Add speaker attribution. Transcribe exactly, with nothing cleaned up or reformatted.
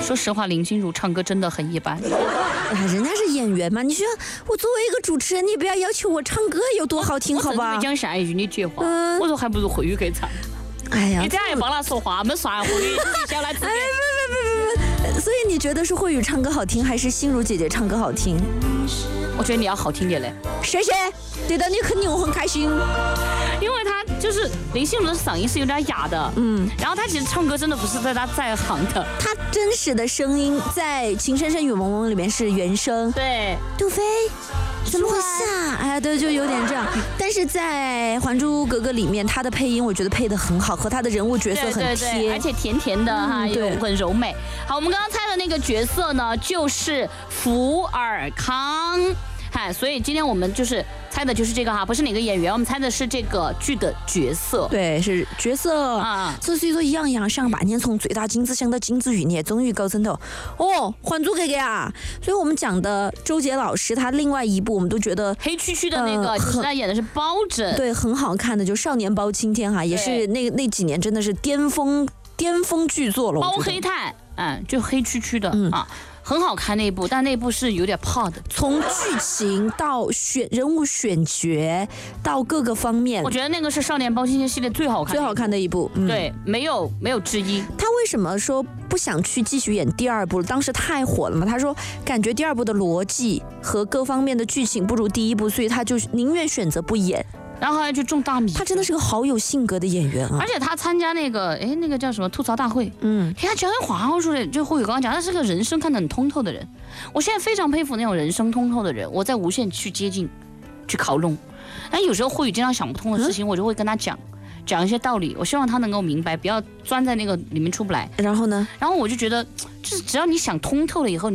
Speaker 1: 说实话，林心如唱歌真的很一般。
Speaker 2: 啊，人家是演员嘛，你说我作为一个主持人，你不要要求我唱歌有多好听，好吧？
Speaker 1: 我讲下一句你接话，
Speaker 2: 嗯、
Speaker 1: 我说还不如慧宇给唱。
Speaker 2: 哎呀，
Speaker 1: 你这样也帮他说话，我们算慧宇，你想来自己。
Speaker 2: 哎，不不不不不，所以你觉得是慧宇唱歌好听，还是心如姐姐唱歌好听？
Speaker 1: 我觉得你要好听点嘞。
Speaker 2: 谢谢，对到你肯定我很开心。
Speaker 1: 因为他就是林心如的嗓音是有点哑的，嗯，然后他其实唱歌真的不是在他在行的，
Speaker 2: 他真实的声音在《情深深雨蒙蒙》里面是原声，
Speaker 1: 对，
Speaker 2: 杜飞。怎么回事啊？哎，对，就有点这样。但是在《还珠格格》里面，他的配音我觉得配得很好，和他的人物角色很贴，
Speaker 1: 对对对，而且甜甜的哈，
Speaker 2: 嗯、
Speaker 1: 又很柔美。好，我们刚刚猜的那个角色呢，就是福尔康。嗨，所以今天我们就是猜的就是这个哈，不是哪个演员，我们猜的是这个剧的角色。
Speaker 2: 对，是角色啊。所以说，样样上把年，从最大金子想到金枝玉孽，终于高枕头。哦，《还珠格格》啊，所以我们讲的周杰老师，他另外一部我们都觉得
Speaker 1: 黑黢黢的那个，呃、就是他演的是包拯，
Speaker 2: 对，很好看的，就《少年包青天》哈，也是那那几年真的是巅峰巅峰巨作了。
Speaker 1: 包黑炭，嗯，就黑黢黢的、嗯、啊。很好看那一部，但那一部是有点怕的。
Speaker 2: 从剧情到选人物选角到各个方面，
Speaker 1: 我觉得那个是少年包青天系列最好看、
Speaker 2: 最好看的一部。
Speaker 1: 嗯、对，没有没有之一。
Speaker 2: 他为什么说不想去继续演第二部了？当时太火了嘛。他说感觉第二部的逻辑和各方面的剧情不如第一部，所以他就宁愿选择不演。
Speaker 1: 然后还去种大米，
Speaker 2: 他真的是个好有性格的演员啊！
Speaker 1: 而且他参加那个，哎，那个叫什么吐槽大会，嗯，他讲的话，我说的就慧宇刚刚讲，他是个人生看得很通透的人。我现在非常佩服那种人生通透的人，我在无限去接近，去靠拢。但有时候慧宇经常想不通的事情，嗯、我就会跟他讲，讲一些道理，我希望他能够明白，不要钻在那个里面出不来。
Speaker 2: 然后呢？
Speaker 1: 然后我就觉得，就是只要你想通透了以后。